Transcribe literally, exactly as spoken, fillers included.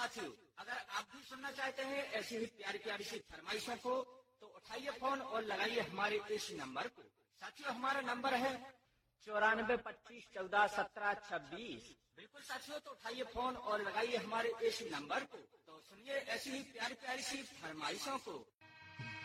साथियों, अगर आप भी सुनना चाहते हैं ऐसी ही प्यारी प्यारी सी फरमाइशों को तो उठाइए फोन और लगाइए हमारे इस नंबर को। साथियों, हमारा नंबर है चौरानवे पच्चीस चौदह सत्रह छब्बीस। बिल्कुल साथियों, तो उठाइए फोन और लगाइए हमारे इस नंबर को। तो सुनिए ऐसी ही प्यारी प्यारी सी फरमाइशों को।